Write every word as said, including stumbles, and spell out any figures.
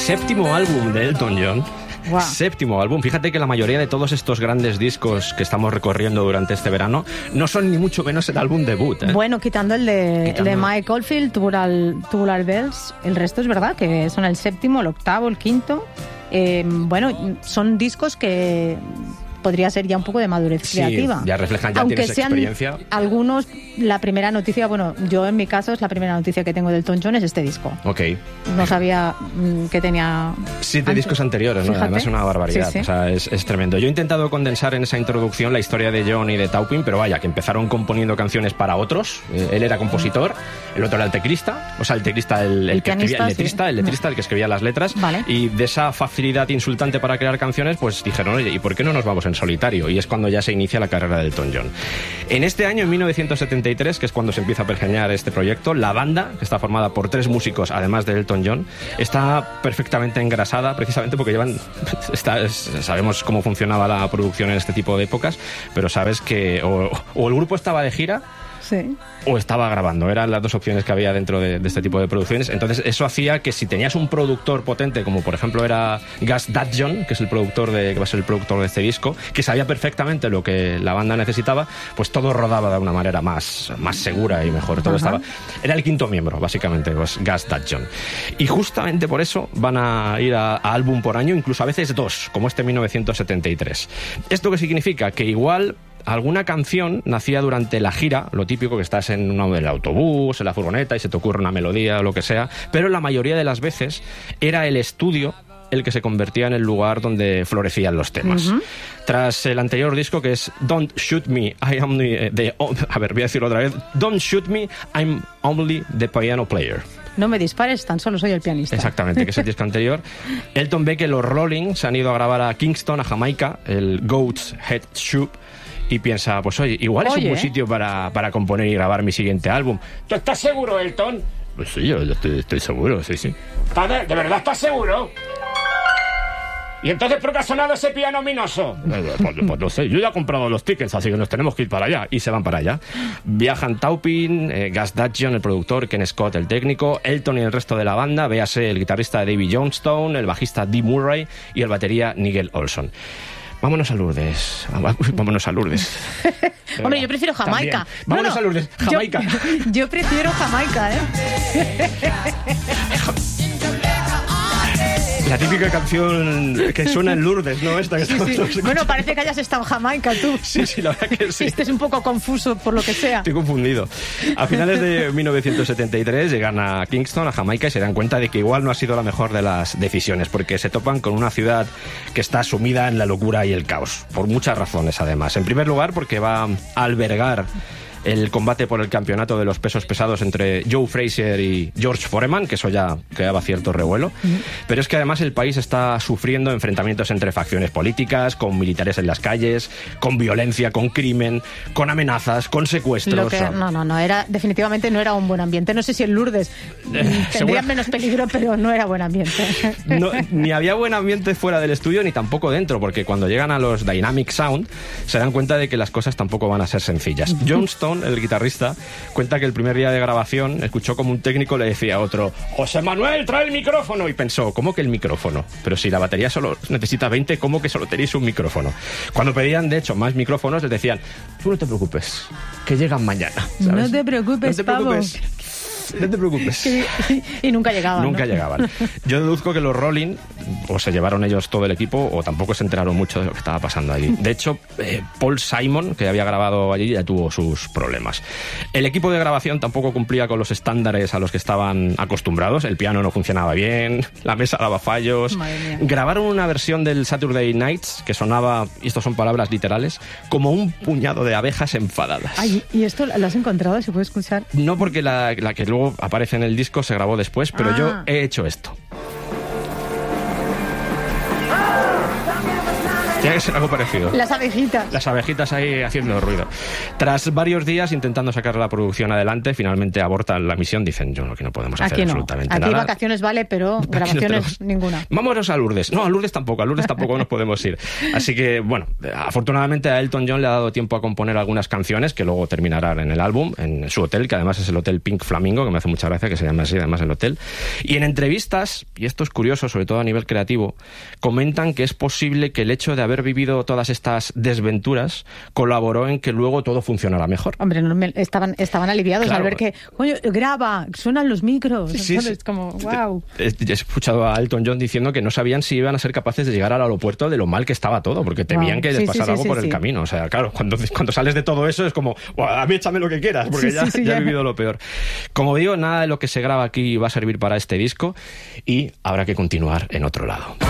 Séptimo álbum de Elton John. Wow. Séptimo álbum. Fíjate que la mayoría de todos estos grandes discos que estamos recorriendo durante este verano no son ni mucho menos el álbum debut, ¿eh? Bueno, quitando el de, quitando... el de Mike Oldfield, Tubular, Tubular Bells, el resto es verdad que son el séptimo, el octavo, el quinto. Eh, bueno, son discos que podría ser ya un poco de madurez sí, creativa. Ya reflejan, ya aunque tienes sean experiencia. Algunos, la primera noticia, bueno, yo en mi caso es la primera noticia que tengo del Elton John es este disco. Ok. No sabía mm, que tenía... Siete antes. discos anteriores, ¿no? Además es una barbaridad, sí, sí. O sea, es, es tremendo. Yo he intentado condensar en esa introducción la historia de John y de Taupin, pero vaya, que empezaron componiendo canciones para otros. Eh, él era compositor, el otro era el teclista, o sea, el teclista, el, el, el que escribía, el letrista, sí. el letrista, el que escribía las letras. Vale. Y de esa facilidad insultante para crear canciones, pues dijeron, oye, ¿y por qué no nos vamos en solitario? Y es cuando ya se inicia la carrera de Elton John. En este año, en mil novecientos setenta y tres, que es cuando se empieza a pergeñar este proyecto, la banda, que está formada por tres músicos, además de Elton John, está perfectamente engrasada, precisamente porque llevan... Está, es, sabemos cómo funcionaba la producción en este tipo de épocas, pero sabes que o, o el grupo estaba de gira... Sí. O estaba grabando, eran las dos opciones que había dentro de, de este tipo de producciones. Entonces eso hacía que si tenías un productor potente, como por ejemplo era Gus Dudgeon, que es el productor de, que va a ser el productor de este disco, que sabía perfectamente lo que la banda necesitaba, pues todo rodaba de una manera más, más segura y mejor. Todo estaba, era el quinto miembro, básicamente, pues Gus Dudgeon. Y justamente por eso van a ir a, a álbum por año, incluso a veces dos, como este mil novecientos setenta y tres. ¿Esto qué significa? Que igual... alguna canción nacía durante la gira, lo típico que estás en un el autobús, en la furgoneta y se te ocurre una melodía o lo que sea, pero la mayoría de las veces era el estudio el que se convertía en el lugar donde florecían los temas. Uh-huh. Tras el anterior disco, que es Don't Shoot Me, I am the, the... A ver, voy a decirlo otra vez. Don't Shoot Me, I'm only the piano player. No me dispares, tan solo soy el pianista. Exactamente, que es el disco anterior. Elton ve que los Rolling se han ido a grabar a Kingston, a Jamaica, el Goat's Head Soup, y piensa, pues oye, igual oye, es un buen sitio para, para componer y grabar mi siguiente álbum. ¿Tú estás seguro, Elton? Pues sí, yo, yo estoy, estoy seguro, sí, sí. ¿De, ¿De verdad estás seguro? ¿Y entonces por qué ha sonado ese piano ominoso? Pues, pues no sé, yo ya he comprado los tickets, así que nos tenemos que ir para allá. Y se van para allá. Viajan Taupin, eh, Gus Dudgeon, el productor, Ken Scott, el técnico, Elton y el resto de la banda, véase el guitarrista Davy Johnstone, el bajista Dee Murray y el batería Nigel Olsson. Vámonos a Lourdes. Vámonos a Lourdes. Hombre, yo prefiero Jamaica. También. Vámonos no, no. a Lourdes. Jamaica. Yo, yo prefiero Jamaica, ¿eh? La típica canción que suena en Lourdes, ¿no? Esta que sí, sí. Bueno, parece que hayas estado en Jamaica, tú. Sí, sí, la verdad que sí. Este es un poco confuso, por lo que sea. Estoy confundido. A finales de mil novecientos setenta y tres llegan a Kingston, a Jamaica, y se dan cuenta de que igual no ha sido la mejor de las decisiones, porque se topan con una ciudad que está sumida en la locura y el caos, por muchas razones, además. En primer lugar, porque va a albergar el combate por el campeonato de los pesos pesados entre Joe Frazier y George Foreman, que eso ya creaba cierto revuelo. Uh-huh. Pero es que además el país está sufriendo enfrentamientos entre facciones políticas, con militares en las calles, con violencia, con crimen, con amenazas, con secuestros. Lo que, no, no, no, era, definitivamente no era un buen ambiente. No sé si en Lourdes eh, tendría menos peligro, pero no era buen ambiente. No, ni había buen ambiente fuera del estudio, ni tampoco dentro, porque cuando llegan a los Dynamic Sound, se dan cuenta de que las cosas tampoco van a ser sencillas. Uh-huh. Johnstone, el guitarrista, cuenta que el primer día de grabación escuchó como un técnico le decía a otro: José Manuel, trae el micrófono. Y pensó, ¿cómo que el micrófono? Pero si la batería solo necesita veinte, ¿cómo que solo tenéis un micrófono? Cuando pedían, de hecho, más micrófonos, les decían: tú no te preocupes, que llegan mañana, ¿sabes? No te preocupes, no te preocupes. Pavo. No te preocupes. Y, y nunca llegaban. Nunca ¿no? llegaban. Yo deduzco que los Rolling o se llevaron ellos todo el equipo o tampoco se enteraron mucho de lo que estaba pasando allí. De hecho, eh, Paul Simon, que había grabado allí, ya tuvo sus problemas. El equipo de grabación tampoco cumplía con los estándares a los que estaban acostumbrados. El piano no funcionaba bien, la mesa daba fallos. Grabaron una versión del Saturday Nights que sonaba, y estos son palabras literales, como un puñado de abejas enfadadas. Ay, ¿y esto lo has encontrado? ¿Se puede escuchar? No, porque la, la que luego aparece en el disco se grabó después, pero ah. yo he hecho esto. Tiene que ser algo parecido. Las abejitas. Las abejitas ahí haciendo ruido. Tras varios días intentando sacar la producción adelante, finalmente abortan la misión. Dicen, yo no, que no podemos hacer Aquí no. absolutamente Aquí nada. vacaciones vale, pero grabaciones no ninguna. Vámonos a Lourdes. No, a Lourdes tampoco. A Lourdes tampoco nos podemos ir. Así que, bueno, afortunadamente a Elton John le ha dado tiempo a componer algunas canciones que luego terminarán en el álbum, en su hotel, que además es el Hotel Pink Flamingo, que me hace mucha gracia que se llame así, además el hotel. Y en entrevistas, y esto es curioso, sobre todo a nivel creativo, comentan que es posible que el hecho de haber vivido todas estas desventuras colaboró en que luego todo funcionara mejor. Hombre, no me- estaban, estaban aliviados Claro. al ver que, coño, graba, suenan los micros. Sí, Entonces, sí. es como, wow. He, he escuchado a Elton John diciendo que no sabían si iban a ser capaces de llegar al aeropuerto de lo mal que estaba todo, porque temían Wow. que les Sí, sí, pasara sí, algo sí, por sí. el camino. O sea, claro, cuando, cuando sales de todo eso es como, "Buah, a mí échame lo que quieras, porque Sí, ya, sí, sí, ya he ya. vivido lo peor". Como digo, nada de lo que se graba aquí va a servir para este disco y habrá que continuar en otro lado.